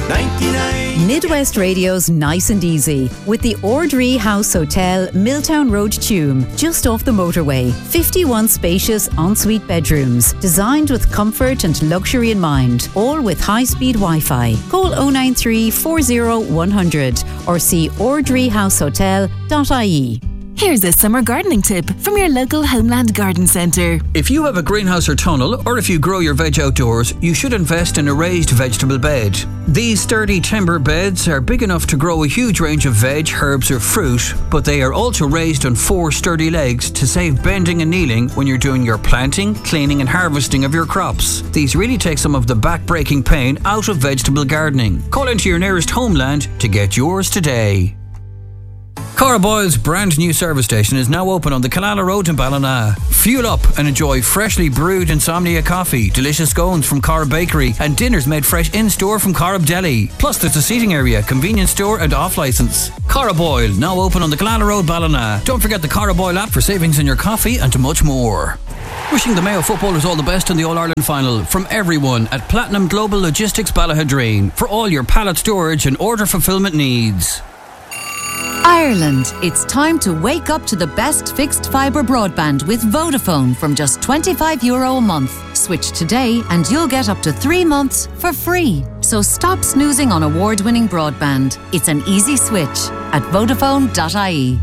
99. Midwest Radio's Nice and Easy with the Ordree House Hotel, Milltown Road, Tuam, just off the motorway. 51 spacious ensuite bedrooms, designed with comfort and luxury in mind, all with high-speed Wi-Fi. Call 093 40 100 or see ordreehousehotel.ie. Here's a summer gardening tip from your local Homeland Garden Centre. If you have a greenhouse or tunnel, or if you grow your veg outdoors, you should invest in a raised vegetable bed. These sturdy timber beds are big enough to grow a huge range of veg, herbs or fruit, but they are also raised on 4 sturdy legs to save bending and kneeling when you're doing your planting, cleaning and harvesting of your crops. These really take some of the back-breaking pain out of vegetable gardening. Call into your nearest Homeland to get yours today. Cara Boyle's brand new service station is now open on the Killala Road in Ballina. Fuel up and enjoy freshly brewed Insomnia coffee, delicious scones from Cara Bakery and dinners made fresh in-store from Cara Deli. Plus there's a seating area, convenience store and off-licence. Cara Boyle, now open on the Killala Road, Ballina. Don't forget the Cara Boyle app for savings in your coffee and much more. Wishing the Mayo footballers all the best in the All-Ireland final from everyone at Platinum Global Logistics Ballahadreen for all your pallet storage and order fulfilment needs. Ireland, it's time to wake up to the best fixed fibre broadband with Vodafone from just €25 a month. Switch today and you'll get up to 3 months for free. So stop snoozing on award-winning broadband. It's an easy switch at Vodafone.ie.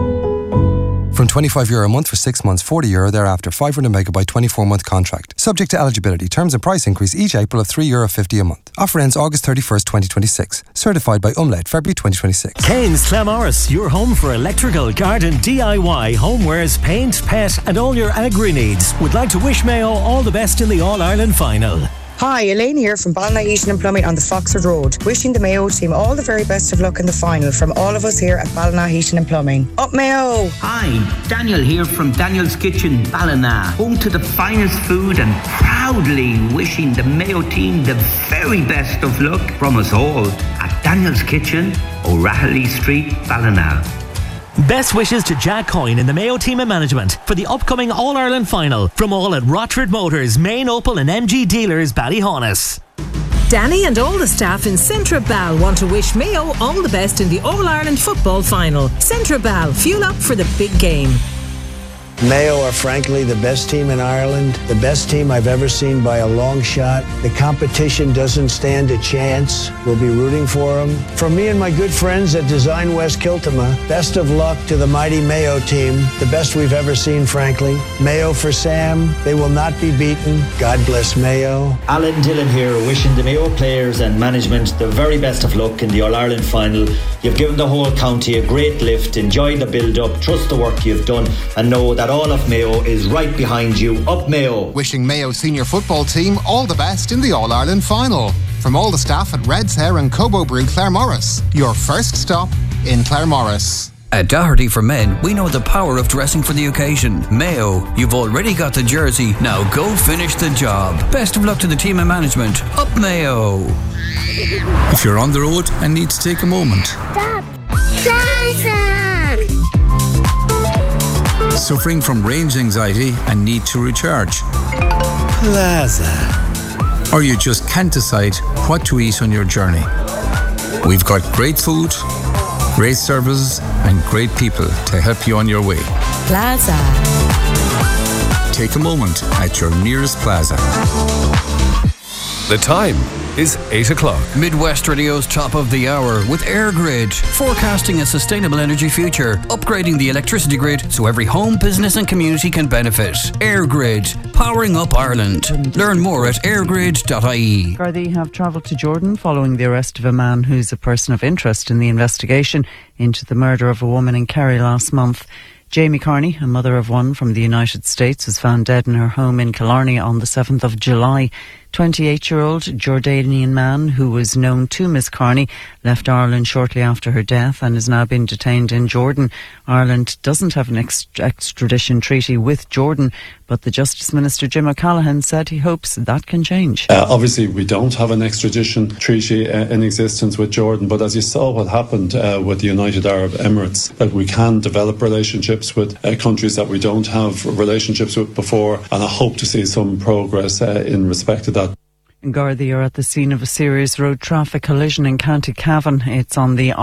From €25 a month for 6 months, €40 thereafter, 500 megabyte 24-month contract. Subject to eligibility. Terms and price increase each April of €3.50 a month. Offer ends August 31st, 2026. Certified by Umlaut, February 2026. Kane's Claremorris, your home for electrical, garden, DIY, homewares, paint, pet and all your agri needs. Would like to wish Mayo all the best in the All-Ireland final. Hi, Elaine here from Ballina Heating and Plumbing on the Foxford Road. Wishing the Mayo team all the very best of luck in the final from all of us here at Ballina Heating and Plumbing. Up Mayo! Hi, Daniel here from Daniel's Kitchen, Ballina. Home to the finest food and proudly wishing the Mayo team the very best of luck from us all at Daniel's Kitchen, O'Rahilly Street, Ballina. Best wishes to Jack Coyne and the Mayo team and management for the upcoming All-Ireland final from all at Rochford Motors, Main Opel and MG Dealers, Ballyhonus. Danny and all the staff in Centra Bal want to wish Mayo all the best in the All-Ireland football final. Centra Bal, fuel up for the big game. Mayo are frankly the best team in Ireland, the best team I've ever seen by a long shot. The competition doesn't stand a chance. We'll be rooting for them. From me and my good friends at Design West Kiltama, best of luck to the mighty Mayo team, the best we've ever seen, frankly. Mayo for Sam, they will not be beaten. God bless Mayo. Alan Dillon here, wishing the Mayo players and management the very best of luck in the All-Ireland final. You've given the whole county a great lift. Enjoy the build-up, trust the work you've done and know that all of Mayo is right behind you. Up Mayo. Wishing Mayo senior football team all the best in the All-Ireland final. From all the staff at Red's Hair and Cobo Brew Claremorris, your first stop in Claremorris. At Doherty for Men, we know the power of dressing for the occasion. Mayo, you've already got the jersey, now go finish the job. Best of luck to the team and management. Up Mayo. If you're on the road and need to take a moment. Stop. Plaza. Suffering from range anxiety and need to recharge. Plaza. Or you just can't decide what to eat on your journey. We've got great food, great services and great people to help you on your way. Plaza. Take a moment at your nearest Plaza. The time is 8 o'clock. Midwest Radio's top of the hour with EirGrid, forecasting a sustainable energy future, upgrading the electricity grid so every home, business and community can benefit. EirGrid, powering up Ireland. Learn more at airgrid.ie. Gardaí have travelled to Jordan following the arrest of a man who's a person of interest in the investigation into the murder of a woman in Kerry last month. Jamie Carney, a mother of one from the United States, was found dead in her home in Killarney on the 7th of July. 28-year-old Jordanian man who was known to Miss Carney left Ireland shortly after her death and is now being detained in Jordan. Ireland doesn't have an extradition treaty with Jordan, but the Justice Minister Jim O'Callaghan said he hopes that can change. Obviously, we don't have an extradition treaty in existence with Jordan, but as you saw what happened with the United Arab Emirates, that we can develop relationships with countries that we don't have relationships with before, and I hope to see some progress in respect to that. Gardaí are at the scene of a serious road traffic collision in County Cavan. It's on the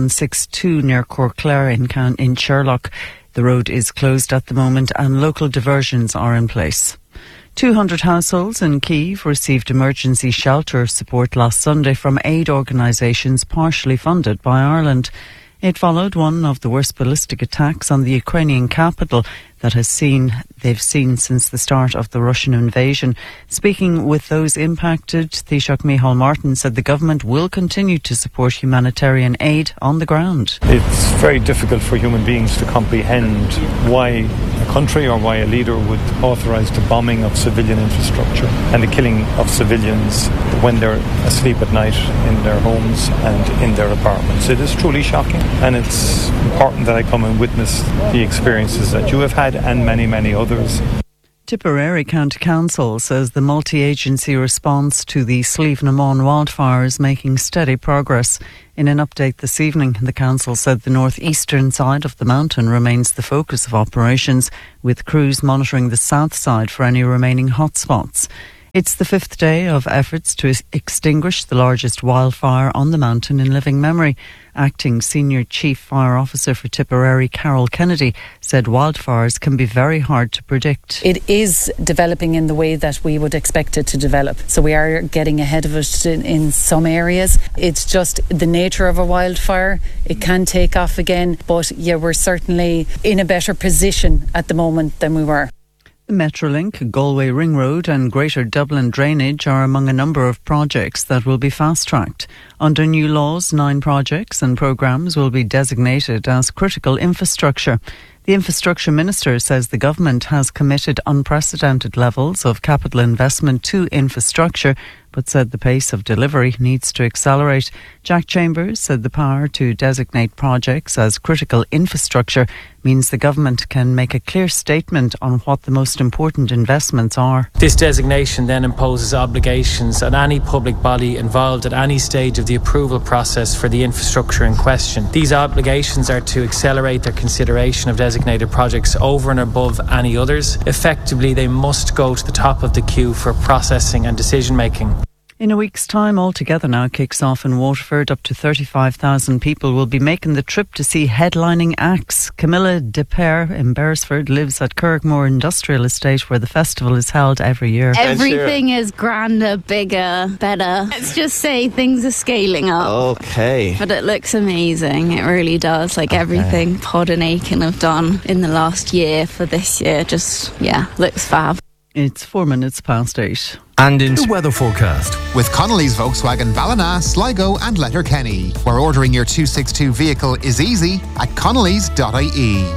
R162 near Courclair in Sherlock. The road is closed at the moment and local diversions are in place. 200 households in Kyiv received emergency shelter support last Sunday from aid organisations partially funded by Ireland. It followed one of the worst ballistic attacks on the Ukrainian capital that they've seen since the start of the Russian invasion. Speaking with those impacted, Taoiseach Micheál Martin said the government will continue to support humanitarian aid on the ground. It's very difficult for human beings to comprehend why a country or why a leader would authorise the bombing of civilian infrastructure and the killing of civilians when they're asleep at night in their homes and in their apartments. It is truly shocking, and it's important that I come and witness the experiences that you have had and many, many others. Tipperary County Council says the multi-agency response to the Slieve na Mon wildfire is making steady progress. In an update this evening, the council said the northeastern side of the mountain remains the focus of operations, with crews monitoring the south side for any remaining hotspots. It's the fifth day of efforts to extinguish the largest wildfire on the mountain in living memory. Acting Senior Chief Fire Officer for Tipperary, Carol Kennedy, said wildfires can be very hard to predict. It is developing in the way that we would expect it to develop. So we are getting ahead of it in some areas. It's just the nature of a wildfire. It can take off again, but yeah, we're certainly in a better position at the moment than we were. The Metrolink, Galway Ring Road and Greater Dublin Drainage are among a number of projects that will be fast-tracked. Under new laws, 9 projects and programmes will be designated as critical infrastructure. The Infrastructure Minister says the government has committed unprecedented levels of capital investment to infrastructure, but said the pace of delivery needs to accelerate. Jack Chambers said the power to designate projects as critical infrastructure means the government can make a clear statement on what the most important investments are. This designation then imposes obligations on any public body involved at any stage of the approval process for the infrastructure in question. These obligations are to accelerate their consideration of designated projects over and above any others. Effectively, they must go to the top of the queue for processing and decision making. In a week's time, Altogether Now kicks off in Waterford. Up to 35,000 people will be making the trip to see headlining acts. Camilla Depere in Beresford lives at Kirkmore Industrial Estate, where the festival is held every year. Everything is grander, bigger, better. Let's just say things are scaling up. Okay. But it looks amazing. It really does. Everything Pod and Aiken have done in the last year for this year just, looks fab. It's 4 minutes past 8. And in the weather forecast. With Connolly's Volkswagen Ballina, Sligo and Letterkenny, where ordering your 262 vehicle is easy at connellys.ie.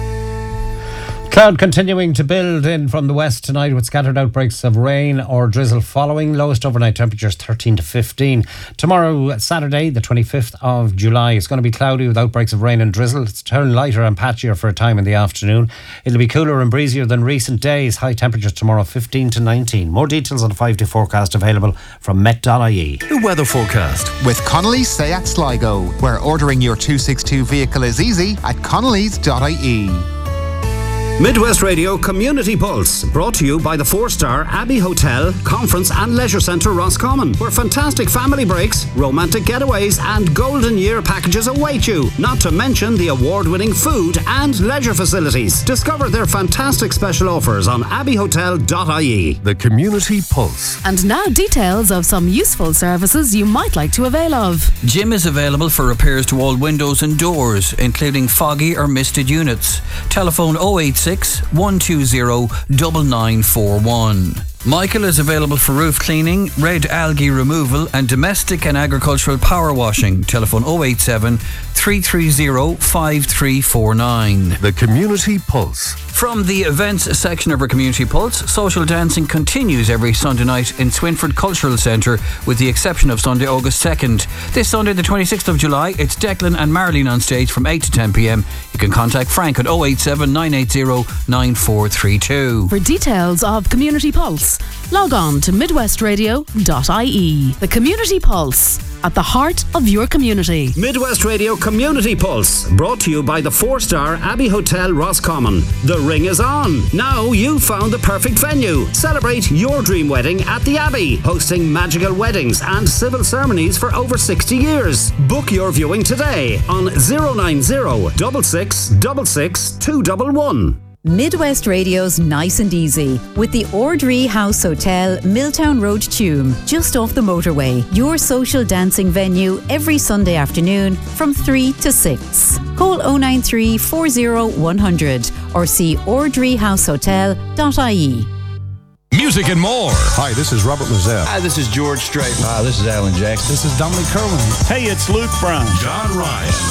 Cloud continuing to build in from the west tonight with scattered outbreaks of rain or drizzle following. Lowest overnight temperatures 13 to 15. Tomorrow, Saturday, the 25th of July, it's going to be cloudy with outbreaks of rain and drizzle. It's turning lighter and patchier for a time in the afternoon. It'll be cooler and breezier than recent days. High temperatures tomorrow 15 to 19. More details on the 5-day forecast available from met.ie. The weather forecast. With Connolly's Seat Sligo, where ordering your 262 vehicle is easy at connellys.ie. Midwest Radio Community Pulse, brought to you by the 4-star Abbey Hotel, Conference and Leisure Centre Roscommon, where fantastic family breaks, romantic getaways and golden year packages await you, not to mention the award-winning food and leisure facilities. Discover their fantastic special offers on abbeyhotel.ie. The Community Pulse. And now details of some useful services you might like to avail of. Jim is available for repairs to all windows and doors, including foggy or misted units. Telephone 086 120 9941. Michael is available for roof cleaning, red algae removal and domestic and agricultural power washing. Telephone 087 330 5349. The Community Pulse. From the events section of our Community Pulse, social dancing continues every Sunday night in Swinford Cultural Centre, with the exception of Sunday, August 2nd. This Sunday, the 26th of July, it's Declan and Marlene on stage from 8 to 10 p.m. You can contact Frank at 087 980 9432. For details of Community Pulse, Pulse. Log on to midwestradio.ie. The Community Pulse, at the heart of your community. Midwest Radio Community Pulse, brought to you by the 4-star Abbey Hotel Roscommon. The ring is on. Now you've found the perfect venue. Celebrate your dream wedding at the Abbey, hosting magical weddings and civil ceremonies for over 60 years. Book your viewing today on 090 6666 211. Midwest Radio's Nice and Easy with the Ordree House Hotel, Milltown Road, Tuam, just off the motorway. Your social dancing venue every Sunday afternoon from 3 to 6. Call 093 40 100 or see ordreehousehotel.ie. Music and more. Hi, this is Robert Mazel. Hi, this is George Strait. Hi, this is Alan Jackson. This is Dominic Kerwin. Hey, it's Luke Bryan. John Ryan.